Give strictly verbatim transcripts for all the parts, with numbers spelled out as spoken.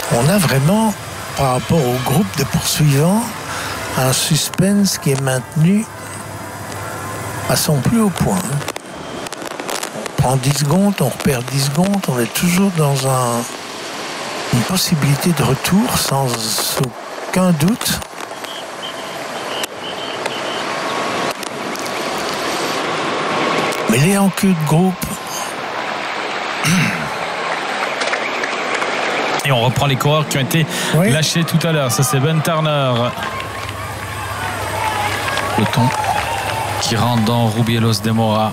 On a vraiment, par rapport au groupe de poursuivants, un suspense qui est maintenu à son plus haut point. On prend dix secondes, on repère dix secondes, on est toujours dans un, une possibilité de retour sans aucun doute. Mais les en queue de groupe. Et on reprend les coureurs qui ont été oui. lâchés tout à l'heure. Ça, c'est Ben Turner. Peloton qui rentre dans Rubielos de Mora.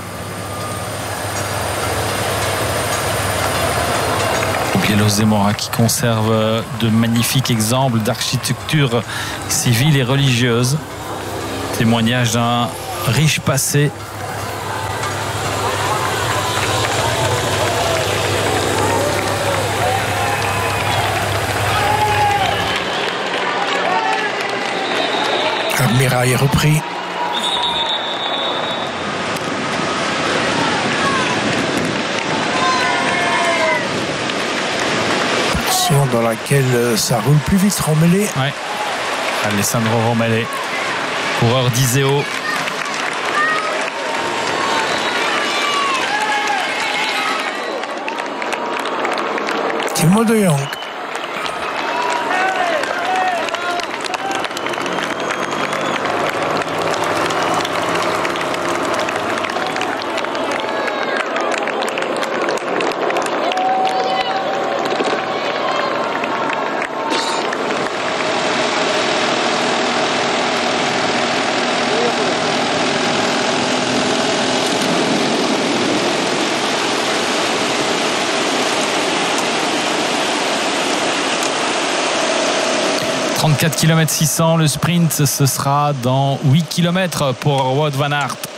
Rubielos de Mora qui conserve de magnifiques exemples d'architecture civile et religieuse. Témoignage d'un riche passé. Mira est repris. Action dans laquelle ça roule plus vite, Romellet. Ouais. Alessandro Romellet, coureur d'Iseo. Timo de Jong. trente-quatre kilomètres six cents, le sprint ce sera dans huit kilomètres pour Wout van Aert.